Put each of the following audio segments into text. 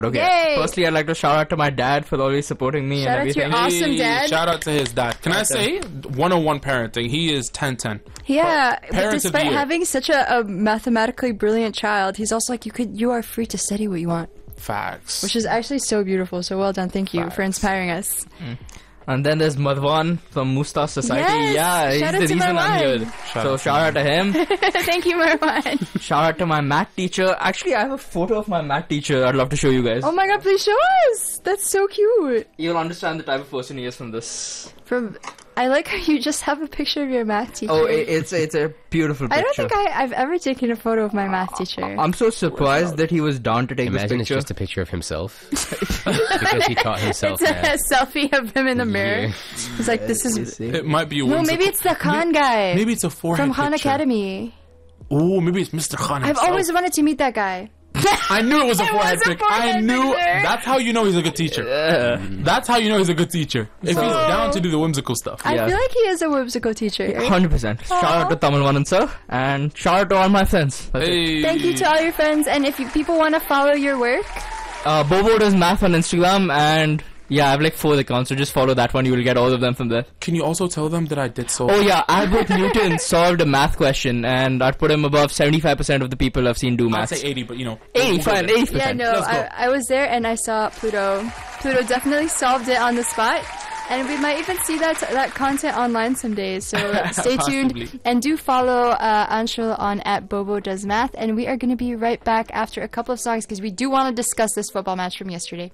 Okay. Yay! Firstly, I'd like to shout out to my dad for always supporting me Shout and out to your everything. awesome dad. Shout out to his dad. Can I say 101 parenting? He is 10/10. Yeah, but Parents of the despite year. having such a mathematically brilliant child, he's also like, you are free to study what you want. Facts. Which is actually so beautiful. So well done. Thank you for inspiring us. And then there's Madhwan from Musta Society. Yes! Yeah, Shout out he's the to reason I'm Marwan. here. So shout out to him. Thank you, Marwan. Shout out to my math teacher. Actually, I have a photo of my math teacher. I'd love to show you guys. Oh my god, please show us. That's so cute. You'll understand the type of person he is from this. I like how you just have a picture of your math teacher. Oh, it's a beautiful picture. I don't think I've ever taken a photo of my math teacher. I'm so surprised that he was down to take Imagine this it's picture. just a picture of himself. Because he taught himself It's math. a selfie of him in the mirror. Yeah. He's like, this is... It might be a No, whimsical- maybe it's the Khan guy. Maybe it's a forehead from Khan picture. Academy. Oh, maybe it's Mr. Khan I've himself. always wanted to meet that guy. I knew it was a It forehead was a pic. I forehead knew. picture. That's how you know he's a good teacher. That's how you know he's a good teacher. If he's down to do the whimsical stuff. I Yeah. feel like he is a whimsical teacher. 100%. Shout out to Tamil Vanan sir. And shout out to all my friends. That's it. Hey. Thank you to all your friends, and if people want to follow your work, Bobo does math on Instagram, and yeah, I have like 4 accounts, so just follow that one. You will get all of them from there. Can you also tell them that I did so? Oh yeah, Albert Newton solved a math question, and I'd put him above 75% of the people I've seen do I'd maths. say 80, but you know. 80, we'll go fine, there. 80%. yeah, no, Let's go. I was there and I saw Pluto. Pluto definitely solved it on the spot, and we might even see that content online someday. So stay tuned Possibly. and do follow Anshul on @BoboDoesMath, and we are going to be right back after a couple of songs because we do want to discuss this football match from yesterday.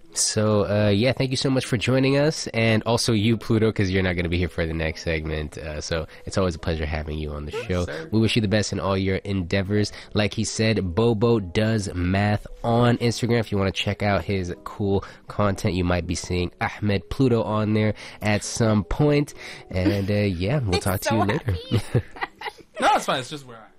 So, yeah, thank you so much for joining us. And also you, Pluto, because you're not going to be here for the next segment. So it's always a pleasure having you on the show. We wish you the best in all your endeavors. Like he said, Bobo Does Math on Instagram. If you want to check out his cool content, you might be seeing Ahmed Pluto on there at some point. And, yeah, we'll talk to you later. No, it's fine. It's just where I am.